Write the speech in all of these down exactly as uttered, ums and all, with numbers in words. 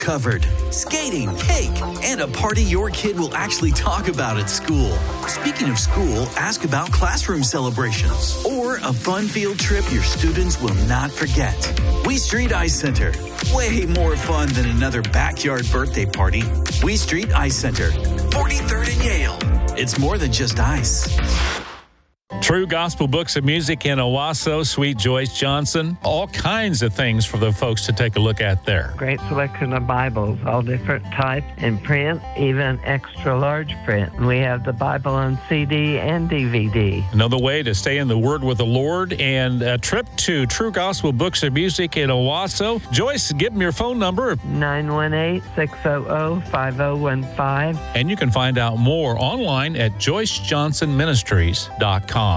covered. Skating, cake, and a party your kid will actually talk about at school. Speaking of school, ask about classroom celebrations or a fun field trip your students will not forget. We Street Ice Center. Way more fun than another backyard birthday party. We Street Ice Center. forty-third and Yale. It's more than just ice. True Gospel Books of Music in Owasso, Sweet Joyce Johnson. All kinds of things for the folks to take a look at there. Great selection of Bibles, all different types in print, even extra large print. We have the Bible on C D and D V D. Another way to stay in the Word with the Lord, and a trip to True Gospel Books of Music in Owasso. Joyce, give them your phone number. nine one eight, six hundred, five oh one five. And you can find out more online at joyce johnson ministries dot com.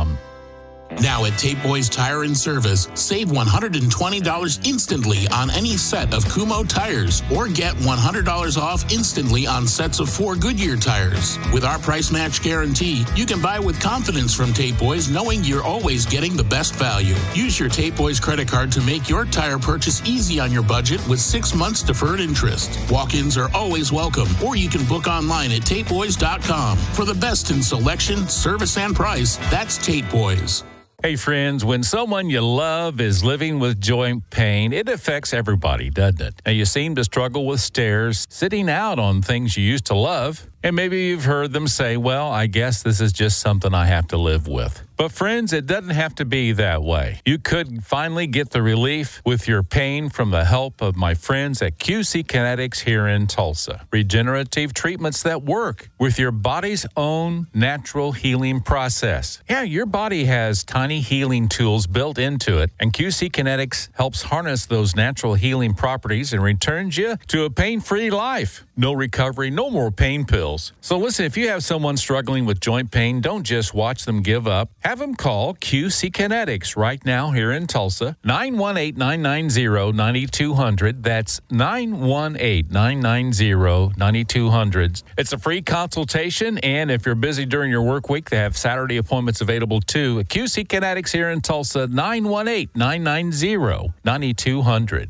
Now at Tape Boys Tire and Service, save one hundred twenty dollars instantly on any set of Kumho tires, or get one hundred dollars off instantly on sets of four Goodyear tires. With our price match guarantee, you can buy with confidence from Tape Boys, knowing you're always getting the best value. Use your Tape Boys credit card to make your tire purchase easy on your budget with six months deferred interest. Walk-ins are always welcome, or you can book online at tape boys dot com. For the best in selection, service, and price, that's Tape Boys. Hey, friends, when someone you love is living with joint pain, it affects everybody, doesn't it? Now, you seem to struggle with stairs, sitting out on things you used to love, and maybe you've heard them say, well, I guess this is just something I have to live with. But friends, it doesn't have to be that way. You could finally get the relief with your pain from the help of my friends at Q C Kinetics here in Tulsa. Regenerative treatments that work with your body's own natural healing process. Yeah, your body has tiny healing tools built into it, and Q C Kinetics helps harness those natural healing properties and returns you to a pain-free life. No recovery, no more pain pills. So listen, if you have someone struggling with joint pain, don't just watch them give up. Have them call Q C Kinetics right now here in Tulsa, nine one eight, nine nine zero, nine two zero zero. That's nine one eight, nine nine zero, nine two zero zero. It's a free consultation, and if you're busy during your work week, they have Saturday appointments available too. Q C Kinetics here in Tulsa, nine one eight, nine nine zero, nine two zero zero.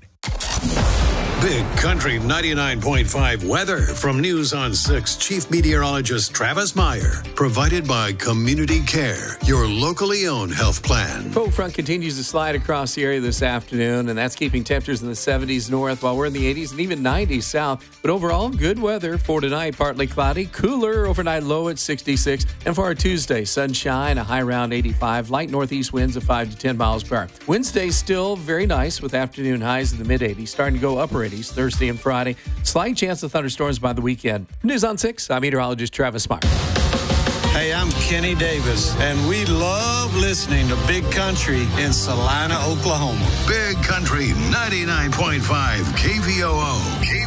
Big Country ninety-nine point five weather from News on six Chief Meteorologist Travis Meyer. Provided by Community Care, your locally owned health plan. Cold front continues to slide across the area this afternoon, and that's keeping temperatures in the seventies north while we're in the eighties and even nineties south. But overall, good weather for tonight. Partly cloudy, cooler overnight low at sixty-six. And for our Tuesday, sunshine, a high around eighty-five, light northeast winds of five to ten miles per hour. Wednesday still very nice with afternoon highs in the mid eighties, starting to go upper eighties. Thursday and Friday. Slight chance of thunderstorms by the weekend. News on six, I'm meteorologist Travis Meyer. Hey, I'm Kenny Davis, and we love listening to Big Country in Salina, Oklahoma. Big Country ninety-nine point five K V O O.